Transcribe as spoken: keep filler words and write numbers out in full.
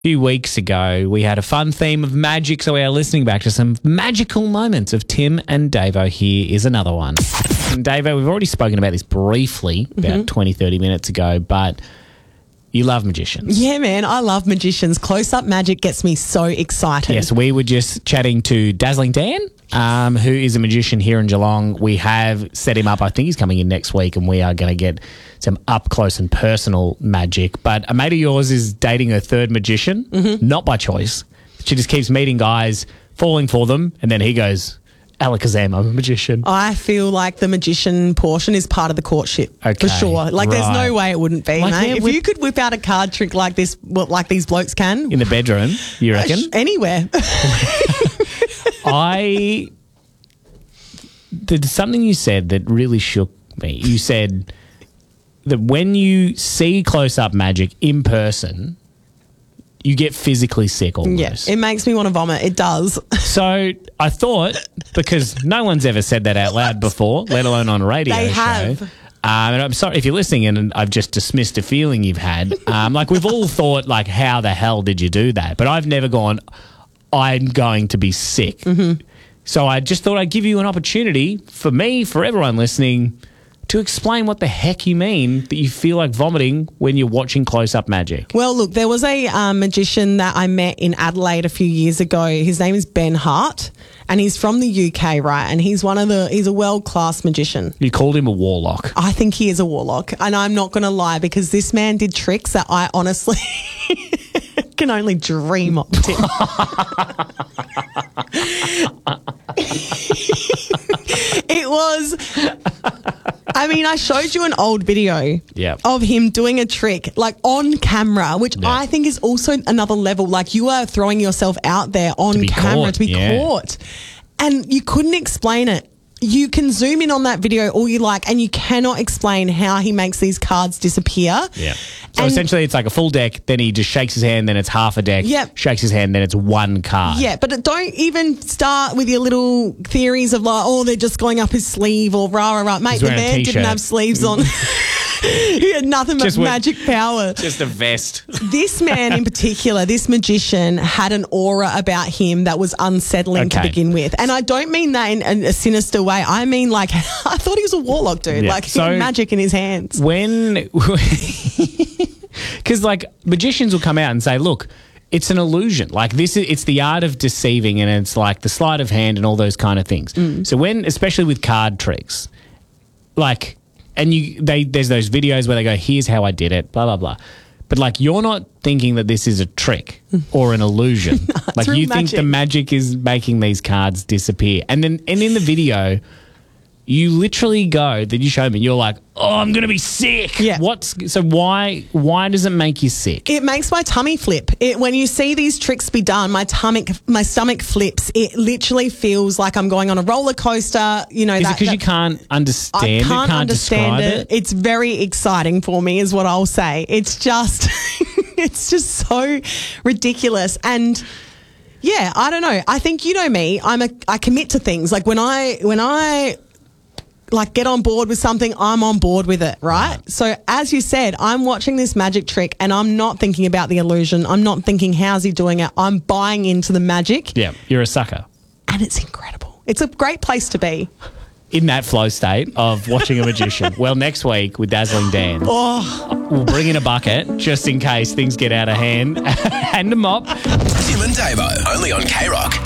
few weeks ago, we had a fun theme of magic, so we are listening back to some magical moments of Tim and Davo. Here is another one. And Davo, we've already spoken about this briefly about mm-hmm. twenty, thirty minutes ago, but you love magicians. Yeah, man, I love magicians. Close-up magic gets me so excited. Yes, we were just chatting to Dazzling Dan, um, who is a magician here in Geelong. We have set him up. I think he's coming in next week, and we are going to get some up-close and personal magic. But a mate of yours is dating a third magician, mm-hmm. not by choice. She just keeps meeting guys, falling for them, and then he goes, Alakazam, I'm a magician. I feel like the magician portion is part of the courtship, okay, for sure. Like, right. there's no way it wouldn't be, like, mate. yeah, if you could whip out a card trick like this, well, like these blokes can. In the bedroom, you reckon? Uh, anywhere. I... There's something you said that really shook me. You said that when you see close-up magic in person, you get physically sick almost. Yes, yeah, it makes me want to vomit. It does. So I thought, because no one's ever said that out loud before, let alone on a radio they show. have. Um, and I'm sorry if you're listening and I've just dismissed a feeling you've had. Um, like, we've all thought, like, how the hell did you do that? But I've never gone, I'm going to be sick. Mm-hmm. So I just thought I'd give you an opportunity, for me, for everyone listening, to explain what the heck you mean that you feel like vomiting when you're watching close-up magic. Well, look, there was a um, magician that I met in Adelaide a few years ago. His name is Ben Hart, and he's from the U K, right? And he's one of the he's a world-class magician. You called him a warlock. I think he is a warlock, and I'm not going to lie, because this man did tricks that I honestly can only dream of. It was, I mean, I showed you an old video yep. of him doing a trick, like, on camera, which yep. I think is also another level. Like, you are throwing yourself out there on to camera caught. to be yeah. caught. And you couldn't explain it. You can zoom in on that video all you like, and you cannot explain how he makes these cards disappear. Yeah. So and essentially it's like a full deck, then he just shakes his hand, then it's half a deck, yep. shakes his hand, then it's one card. Yeah, but don't even start with your little theories of, like, oh, they're just going up his sleeve or rah, rah, rah. Mate, the man didn't have sleeves on. He had nothing but just magic with, power. Just a vest. This man in particular, this magician, had an aura about him that was unsettling okay. to begin with. And I don't mean that in, in a sinister way. I mean, like, I thought he was a warlock, dude. Yeah. Like, so he had magic in his hands. When... Because, like, magicians will come out and say, look, it's an illusion. Like, this is, it's the art of deceiving, and it's like the sleight of hand and all those kind of things. Mm. So when, especially with card tricks, like... And you, they, there's those videos where they go, here's how I did it, blah, blah, blah. But, like, you're not thinking that this is a trick or an illusion. No, like, you magic. think the magic is making these cards disappear. And then, and in the video, you literally go, that you showed me, you're like, oh, I'm going to be sick. Yeah. What's, so why, why does it make you sick? It makes my tummy flip. It, when you see these tricks be done, my stomach, my stomach flips. It literally feels like I'm going on a roller coaster. You know, is that, it because that, you can't understand I it? can't, Can't understand describe it. it? It's very exciting for me, is what I'll say. It's just, it's just so ridiculous. And yeah, I don't know. I think, you know me, I'm a, I commit to things. Like, when I, when I, like, get on board with something, I'm on board with it, right? Yeah. So as you said, I'm watching this magic trick and I'm not thinking about the illusion. I'm not thinking, how's he doing it? I'm buying into the magic. Yeah, you're a sucker. And it's incredible. It's a great place to be. In that flow state of watching a magician. Well, next week with Dazzling Dan, oh. we'll bring in a bucket just in case things get out of hand and a mop. Tim and Davo, only on K Rock.